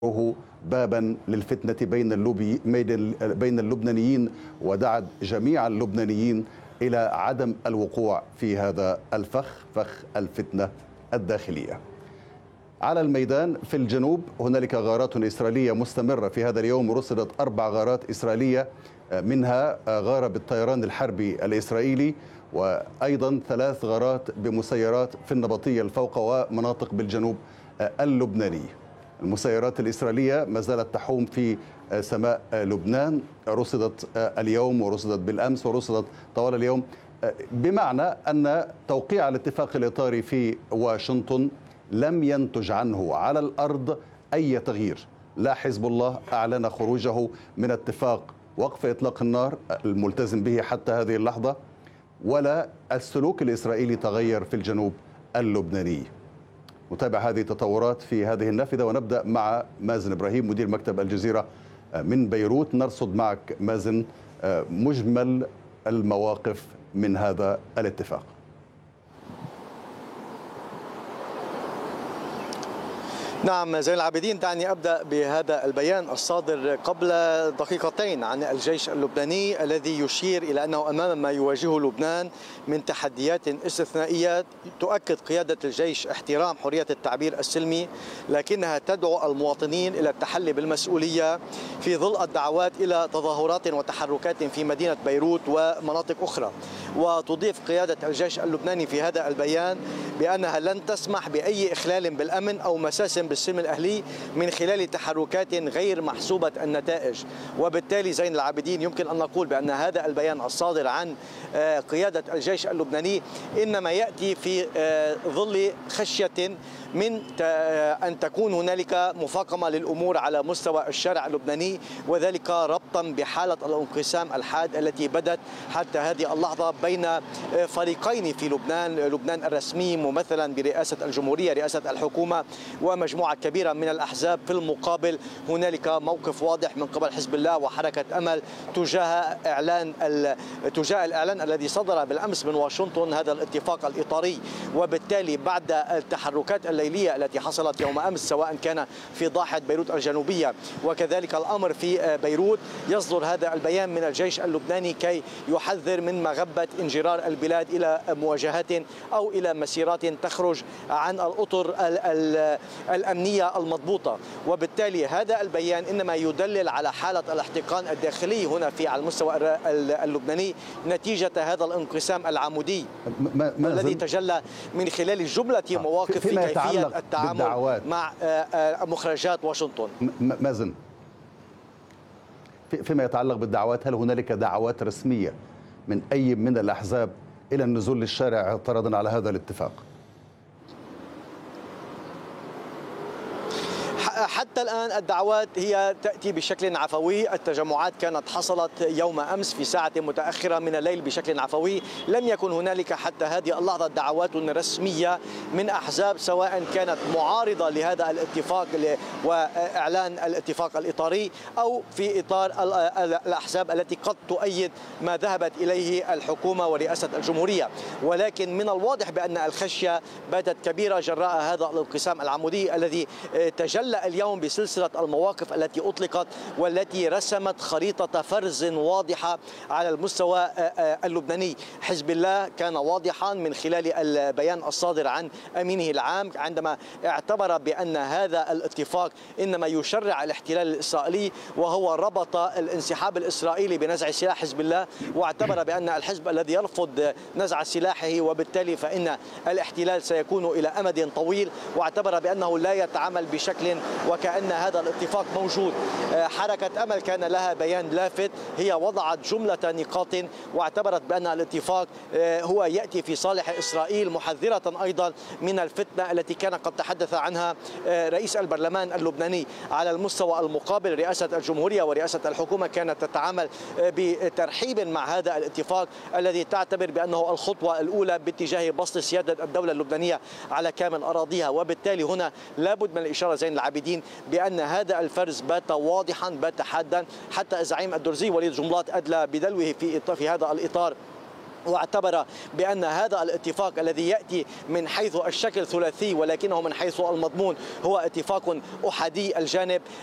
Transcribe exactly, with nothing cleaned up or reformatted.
بابا للفتنة بين اللوبي بين اللبنانيين، ودعت جميع اللبنانيين إلى عدم الوقوع في هذا الفخ، فخ الفتنة الداخلية. على الميدان في الجنوب هنالك غارات إسرائيلية مستمرة في هذا اليوم، رصدت أربع غارات إسرائيلية، منها غارة بالطيران الحربي الإسرائيلي، وأيضا ثلاث غارات بمسيرات في النبطية الفوق ومناطق بالجنوب اللبناني. المسيرات الإسرائيلية ما زالت تحوم في سماء لبنان، رصدت اليوم ورصدت بالأمس ورصدت طوال اليوم، بمعنى أن توقيع الاتفاق الإطاري في واشنطن لم ينتج عنه على الأرض أي تغيير. لا حزب الله أعلن خروجه من اتفاق وقف إطلاق النار الملتزم به حتى هذه اللحظة، ولا السلوك الإسرائيلي تغير في الجنوب اللبناني. نتابع هذه التطورات في هذه النافذة، ونبدأ مع مازن إبراهيم مدير مكتب الجزيرة من بيروت. نرصد معك مازن مجمل المواقف من هذا الاتفاق. نعم زين العابدين، دعني أبدأ بهذا البيان الصادر قبل دقيقتين عن الجيش اللبناني الذي يشير إلى أنه أمام ما يواجهه لبنان من تحديات استثنائية. تؤكد قيادة الجيش احترام حرية التعبير السلمي، لكنها تدعو المواطنين إلى التحلي بالمسؤولية في ظل الدعوات إلى تظاهرات وتحركات في مدينة بيروت ومناطق أخرى. وتضيف قيادة الجيش اللبناني في هذا البيان بأنها لن تسمح بأي إخلال بالأمن أو مساس بالسلم الأهلي من خلال تحركات غير محسوبة النتائج. وبالتالي زين العابدين يمكن أن نقول بأن هذا البيان الصادر عن قيادة الجيش اللبناني إنما يأتي في ظل خشية من أن تكون هنالك مفاقمة للأمور على مستوى الشارع اللبناني، وذلك ربطا بحالة الانقسام الحاد التي بدت حتى هذه اللحظة بين فريقين في لبنان، لبنان الرسمي ممثلا برئاسة الجمهورية رئاسة الحكومة ومجموعة كبيرة من الأحزاب. في المقابل هنالك موقف واضح من قبل حزب الله وحركة أمل تجاه إعلان تجاه الإعلان الذي صدر بالأمس من واشنطن، هذا الاتفاق الإطاري. وبالتالي بعد التحركات الليلية التي حصلت يوم أمس سواء كان في ضاحية بيروت الجنوبية وكذلك الأمر في بيروت، يصدر هذا البيان من الجيش اللبناني كي يحذر من مغبة انجرار البلاد إلى مواجهات أو إلى مسيرات تخرج عن الأطر الأمنية المضبوطة. وبالتالي هذا البيان إنما يدلل على حالة الاحتقان الداخلي هنا في على المستوى اللبناني نتيجة هذا الانقسام العمودي الذي تجلى من خلال جملة مواقف في كيفية التعامل مع مخرجات واشنطن. مازن، فيما يتعلق بالدعوات، هل هنالك دعوات رسمية من أي من الأحزاب إلى النزول للشارع اعتراضا على هذا الاتفاق؟ حتى الآن الدعوات هي تأتي بشكل عفوي. التجمعات كانت حصلت يوم أمس في ساعة متأخرة من الليل بشكل عفوي. لم يكن هنالك حتى هذه اللحظة دعوات رسمية من أحزاب سواء كانت معارضة لهذا الاتفاق وإعلان الاتفاق الإطاري أو في إطار الأحزاب التي قد تؤيد ما ذهبت إليه الحكومة ورئاسة الجمهورية. ولكن من الواضح بأن الخشية باتت كبيرة جراء هذا الانقسام العمودي الذي تجلى اليوم بسلسلة المواقف التي أطلقت والتي رسمت خريطة فرز واضحة على المستوى اللبناني. حزب الله كان واضحا من خلال البيان الصادر عن أمينه العام عندما اعتبر بأن هذا الاتفاق إنما يشرع الاحتلال الإسرائيلي، وهو ربط الانسحاب الإسرائيلي بنزع سلاح حزب الله، واعتبر بأن الحزب الذي يرفض نزع سلاحه وبالتالي فإن الاحتلال سيكون إلى أمد طويل، واعتبر بأنه لا يتعامل بشكل وكأن هذا الاتفاق موجود. حركة أمل كان لها بيان لافت، هي وضعت جملة نقاط واعتبرت بأن الاتفاق هو يأتي في صالح إسرائيل، محذرة أيضا من الفتنة التي كان قد تحدث عنها رئيس البرلمان اللبناني. على المستوى المقابل رئاسة الجمهورية ورئاسة الحكومة كانت تتعامل بترحيب مع هذا الاتفاق الذي تعتبر بأنه الخطوة الأولى باتجاه بسط سيادة الدولة اللبنانية على كامل أراضيها. وبالتالي هنا لابد من الإشارة زين العابدين بأن هذا الفرز بات واضحا بات حادا، حتى الزعيم الدرزي وليد جملات أدلى بدلوه في في هذا الإطار واعتبر بأن هذا الاتفاق الذي يأتي من حيث الشكل ثلاثي ولكنه من حيث المضمون هو اتفاق أحادي الجانب